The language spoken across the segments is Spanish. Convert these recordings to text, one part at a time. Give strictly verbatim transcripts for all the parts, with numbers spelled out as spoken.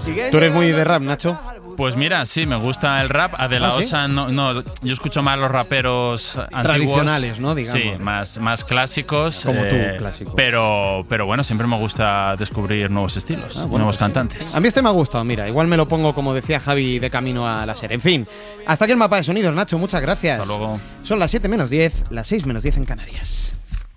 ¿Tú eres muy de rap, Nacho? Pues mira, sí, me gusta el rap. A De La ¿Ah, sí? Osa, no, no, yo escucho más los raperos antiguos. Tradicionales, ¿no? Digamos. Sí, más, más clásicos. Como eh, tú, clásico. Pero, pero bueno, siempre me gusta descubrir nuevos estilos, Ah, bueno, nuevos pues cantantes. A mí este me ha gustado, mira, igual me lo pongo, como decía Javi, de camino a la serie. En fin, hasta aquí el mapa de sonidos, Nacho, muchas gracias. Hasta luego. Son las siete menos diez, las seis menos diez en Canarias.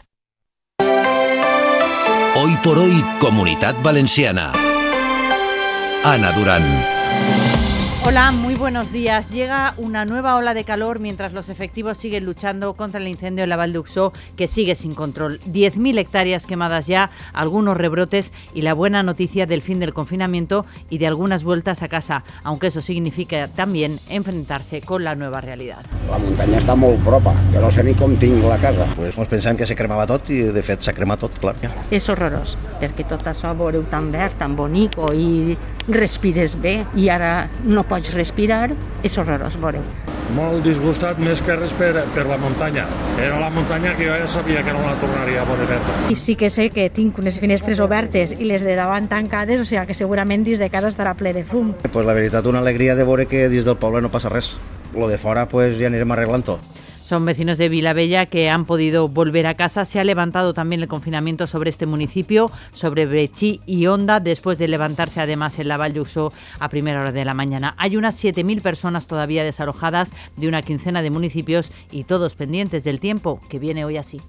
Hoy por hoy, Comunitat Valenciana. Ana Durán. Hola, muy buenos días. Llega una nueva ola de calor mientras los efectivos siguen luchando contra el incendio en la Val d'Uixó, que sigue sin control. diez mil hectáreas quemadas ya, algunos rebrotes y la buena noticia del fin del confinamiento y de algunas vueltas a casa, aunque eso significa también enfrentarse con la nueva realidad. La muntanya està molt propa, jo no sé ni com tinc la casa. Pues ens pensàvem que se cremava tot i de fet s'ha cremat tot, clar. És horrorós, perquè tot això veureu tan verd, tan bonico i respires bé i ara no pots respirar, és horrorós, veureu. Molt disgustat més que res per, per la muntanya. Era la muntanya que jo ja sabia que no la tornaria a poder veure. I sí que sé que tinc unes finestres obertes i les de davant tancades, o sigui que segurament dins de casa estarà ple de fum. Pues la veritat, una alegria de veure que dins del poble no passa res. Lo de fora pues ja anirem arreglant-ho. Son vecinos de Vilabella que han podido volver a casa. Se ha levantado también el confinamiento sobre este municipio, sobre Brechí y Onda, después de levantarse además en la Val d'Uixó a primera hora de la mañana. Hay unas siete mil personas todavía desalojadas de una quincena de municipios y todos pendientes del tiempo, que viene hoy así.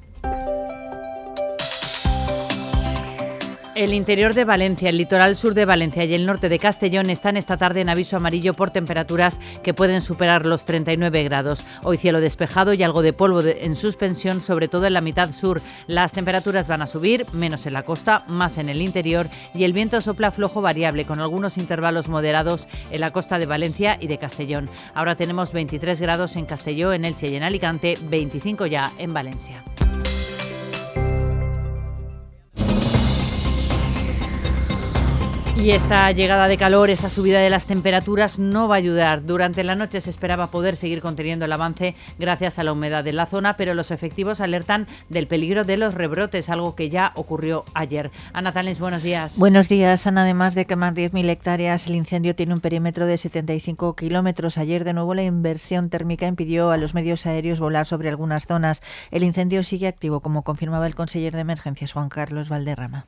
El interior de Valencia, el litoral sur de Valencia y el norte de Castellón están esta tarde en aviso amarillo por temperaturas que pueden superar los treinta y nueve grados. Hoy cielo despejado y algo de polvo de, en suspensión, sobre todo en la mitad sur. Las temperaturas van a subir, menos en la costa, más en el interior, y el viento sopla flojo variable con algunos intervalos moderados en la costa de Valencia y de Castellón. Ahora tenemos veintitrés grados en Castelló, en Elche y en Alicante, veinticinco ya en Valencia. Y esta llegada de calor, esta subida de las temperaturas no va a ayudar. Durante la noche se esperaba poder seguir conteniendo el avance gracias a la humedad de la zona, pero los efectivos alertan del peligro de los rebrotes, algo que ya ocurrió ayer. Ana Talens, buenos días. Buenos días, Ana. Además de quemar diez mil hectáreas, el incendio tiene un perímetro de setenta y cinco kilómetros. Ayer, de nuevo, la inversión térmica impidió a los medios aéreos volar sobre algunas zonas. El incendio sigue activo, como confirmaba el conseller de Emergencias, Juan Carlos Valderrama.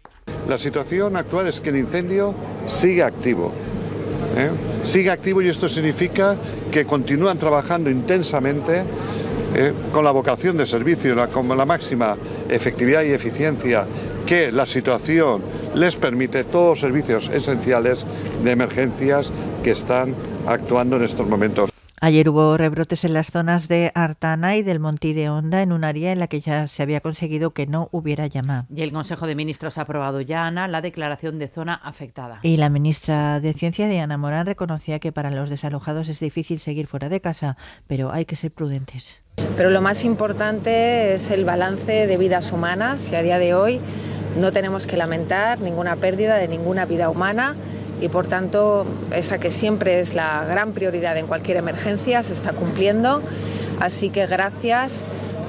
La situación actual es que el incendio sigue activo. ¿eh? Sigue activo y esto significa que continúan trabajando intensamente eh, con la vocación de servicio, la, con la máxima efectividad y eficiencia que la situación les permite, todos los servicios esenciales de emergencias que están actuando en estos momentos. Ayer hubo rebrotes en las zonas de Artana y del Montí de Onda, en un área en la que ya se había conseguido que no hubiera llamada. Y el Consejo de Ministros ha aprobado ya, Ana, la declaración de zona afectada. Y la ministra de Ciencia, Diana Morán, reconocía que para los desalojados es difícil seguir fuera de casa, pero hay que ser prudentes. Pero lo más importante es el balance de vidas humanas y a día de hoy no tenemos que lamentar ninguna pérdida de ninguna vida humana. Y por tanto, esa que siempre es la gran prioridad en cualquier emergencia se está cumpliendo. Así que gracias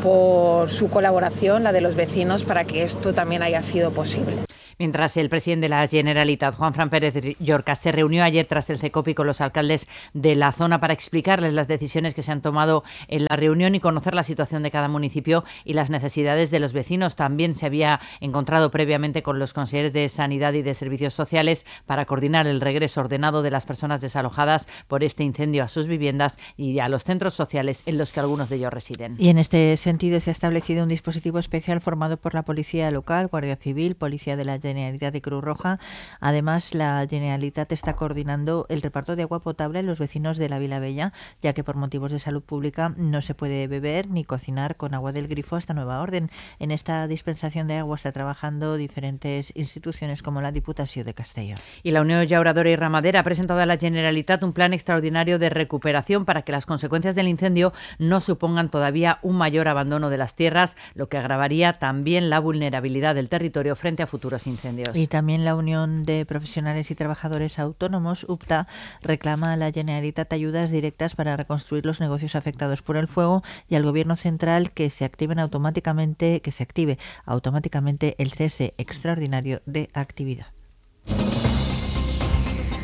por su colaboración, la de los vecinos, para que esto también haya sido posible. Mientras el presidente de la Generalitat, Juanfran Pérez Llorca, se reunió ayer tras el CECOPI con los alcaldes de la zona para explicarles las decisiones que se han tomado en la reunión y conocer la situación de cada municipio y las necesidades de los vecinos. También se había encontrado previamente con los consejeros de Sanidad y de Servicios Sociales para coordinar el regreso ordenado de las personas desalojadas por este incendio a sus viviendas y a los centros sociales en los que algunos de ellos residen. Y en este sentido se ha establecido un dispositivo especial formado por la Policía Local, Guardia Civil, Policía de la Generalitat y Cruz Roja. Además, la Generalitat está coordinando el reparto de agua potable a los vecinos de la Vilabella, ya que por motivos de salud pública no se puede beber ni cocinar con agua del grifo hasta nueva orden. En esta dispensación de agua está trabajando diferentes instituciones como la Diputación de Castellón. Y la Unión Llauradora y Ramadera ha presentado a la Generalitat un plan extraordinario de recuperación para que las consecuencias del incendio no supongan todavía un mayor abandono de las tierras, lo que agravaría también la vulnerabilidad del territorio frente a futuros incendios. Y también la Unión de Profesionales y Trabajadores Autónomos, U P T A, reclama a la Generalitat ayudas directas para reconstruir los negocios afectados por el fuego y al Gobierno central que se activen automáticamente, que se active automáticamente el cese extraordinario de actividad.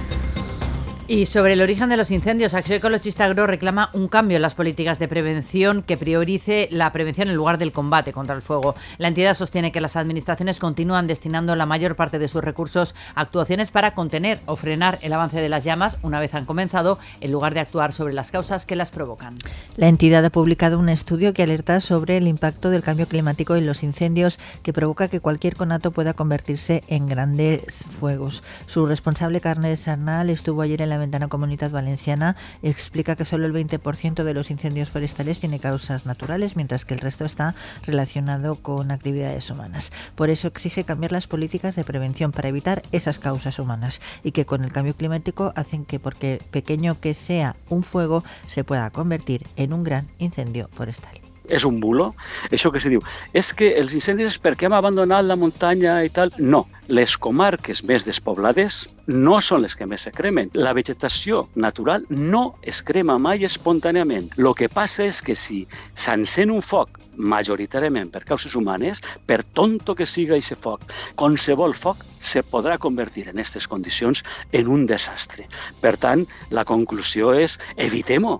Y sobre el origen de los incendios, Acción Ecologista Agro reclama un cambio en las políticas de prevención que priorice la prevención en lugar del combate contra el fuego. La entidad sostiene que las administraciones continúan destinando la mayor parte de sus recursos a actuaciones para contener o frenar el avance de las llamas una vez han comenzado, en lugar de actuar sobre las causas que las provocan. La entidad ha publicado un estudio que alerta sobre el impacto del cambio climático en los incendios, que provoca que cualquier conato pueda convertirse en grandes fuegos. Su responsable, Carles Sarnal, estuvo ayer en la Ventana Comunitat Valenciana, explica que solo el veinte por ciento de los incendios forestales tiene causas naturales, mientras que el resto está relacionado con actividades humanas. Por eso exige cambiar las políticas de prevención para evitar esas causas humanas, y que con el cambio climático hacen que, porque pequeño que sea un fuego, se pueda convertir en un gran incendio forestal. És un bulo, això que se diu. És que els incendis és perquè hem abandonat la muntanya i tal. No, les comarques més despoblades no són les que més se cremen. La vegetació natural no es crema mai espontàniament. El que passa és que si s'encén un foc majoritàriament per causes humanes, per tonto que siga aquest foc, qualsevol foc se podrà convertir en aquestes condicions en un desastre. Per tant, la conclusió és evitem-ho.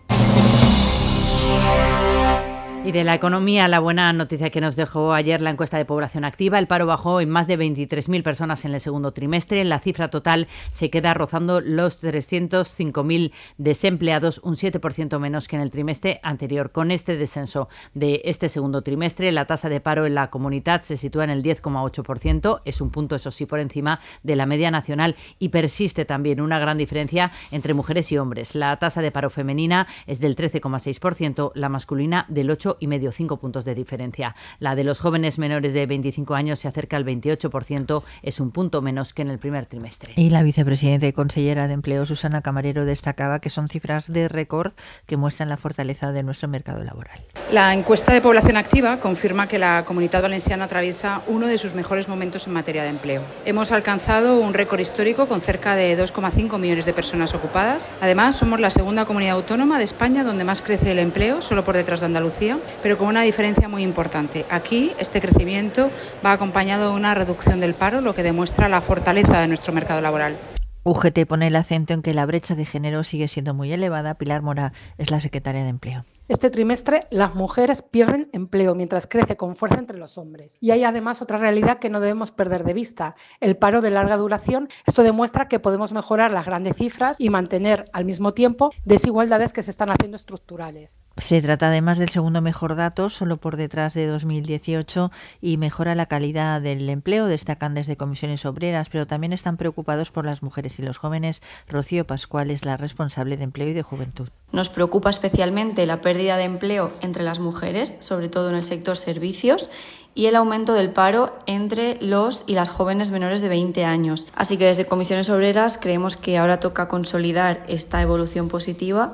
Y de la economía, la buena noticia que nos dejó ayer la encuesta de población activa. El paro bajó en más de veintitrés mil personas en el segundo trimestre. La cifra total se queda rozando los trescientos cinco mil desempleados, un siete por ciento menos que en el trimestre anterior. Con este descenso de este segundo trimestre, la tasa de paro en la comunidad se sitúa en el diez coma ocho por ciento. Es un punto, eso sí, por encima de la media nacional, y persiste también una gran diferencia entre mujeres y hombres. La tasa de paro femenina es del trece coma seis por ciento, la masculina del ocho y medio, cinco puntos de diferencia. La de los jóvenes menores de veinticinco años se acerca al veintiocho por ciento, es un punto menos que en el primer trimestre. Y la vicepresidenta y consellera de Empleo, Susana Camarero, destacaba que son cifras de récord que muestran la fortaleza de nuestro mercado laboral. La encuesta de población activa confirma que la Comunitat Valenciana atraviesa uno de sus mejores momentos en materia de empleo. Hemos alcanzado un récord histórico con cerca de dos coma cinco millones de personas ocupadas. Además, somos la segunda comunidad autónoma de España donde más crece el empleo, solo por detrás de Andalucía, pero con una diferencia muy importante. Aquí, este crecimiento va acompañado de una reducción del paro, lo que demuestra la fortaleza de nuestro mercado laboral. U G T pone el acento en que la brecha de género sigue siendo muy elevada. Pilar Mora es la secretaria de Empleo. Este trimestre las mujeres pierden empleo mientras crece con fuerza entre los hombres. Y hay además otra realidad que no debemos perder de vista, el paro de larga duración. Esto demuestra que podemos mejorar las grandes cifras y mantener al mismo tiempo desigualdades que se están haciendo estructurales. Se trata además del segundo mejor dato, solo por detrás de dos mil dieciocho, y mejora la calidad del empleo, destacan desde comisiones obreras, pero también están preocupados por las mujeres y los jóvenes. Rocío Pascual es la responsable de Empleo y de Juventud. Nos preocupa especialmente la pérdida de empleo entre las mujeres, sobre todo en el sector servicios, y el aumento del paro entre los y las jóvenes menores de veinte años. Así que desde Comisiones Obreras creemos que ahora toca consolidar esta evolución positiva.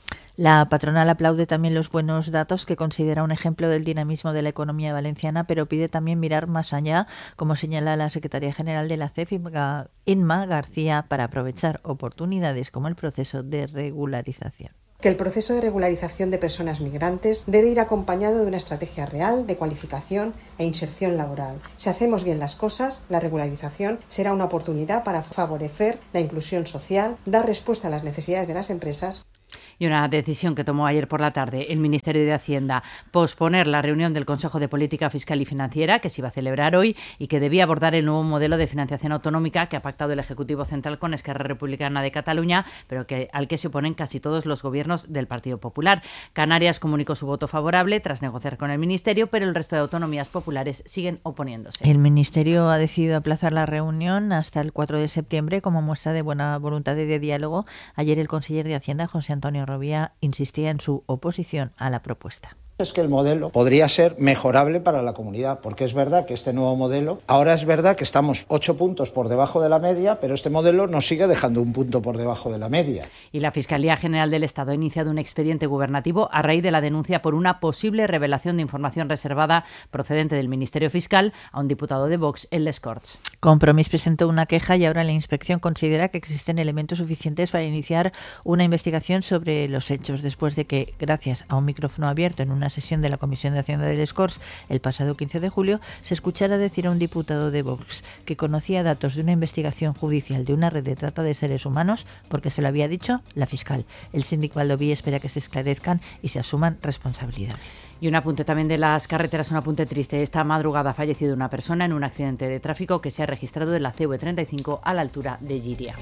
La patronal aplaude también los buenos datos, que considera un ejemplo del dinamismo de la economía valenciana, pero pide también mirar más allá, como señala la secretaria general de la C E F, Inma García, para aprovechar oportunidades como el proceso de regularización. Que el proceso de regularización de personas migrantes debe ir acompañado de una estrategia real de cualificación e inserción laboral. Si hacemos bien las cosas, la regularización será una oportunidad para favorecer la inclusión social, dar respuesta a las necesidades de las empresas. Y una decisión que tomó ayer por la tarde el Ministerio de Hacienda, posponer la reunión del Consejo de Política Fiscal y Financiera, que se iba a celebrar hoy y que debía abordar el nuevo modelo de financiación autonómica que ha pactado el Ejecutivo Central con Esquerra Republicana de Cataluña, pero que, al que se oponen casi todos los gobiernos del Partido Popular. Canarias comunicó su voto favorable tras negociar con el Ministerio, pero el resto de autonomías populares siguen oponiéndose. El Ministerio ha decidido aplazar la reunión hasta el cuatro de septiembre como muestra de buena voluntad de diálogo. Ayer el conseller de Hacienda, José Antonio Robía, insistía en su oposición a la propuesta. Es que el modelo podría ser mejorable para la comunidad, porque es verdad que este nuevo modelo, ahora es verdad que estamos ocho puntos por debajo de la media, pero este modelo nos sigue dejando un punto por debajo de la media. Y la Fiscalía General del Estado ha iniciado un expediente gubernativo a raíz de la denuncia por una posible revelación de información reservada procedente del Ministerio Fiscal a un diputado de Vox en Les Corts. Compromís presentó una queja y ahora la inspección considera que existen elementos suficientes para iniciar una investigación sobre los hechos, después de que, gracias a un micrófono abierto en una sesión de la Comisión de Hacienda del Corts el pasado quince de julio, se escuchara decir a un diputado de Vox que conocía datos de una investigación judicial de una red de trata de seres humanos porque se lo había dicho la fiscal. El síndico Valdoví espera que se esclarezcan y se asuman responsabilidades. Y un apunte también de las carreteras, un apunte triste. Esta madrugada ha fallecido una persona en un accidente de tráfico que se ha registrado en la C V treinta y cinco a la altura de Giria.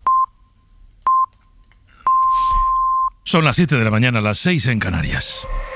Son las siete de la mañana, las seis en Canarias.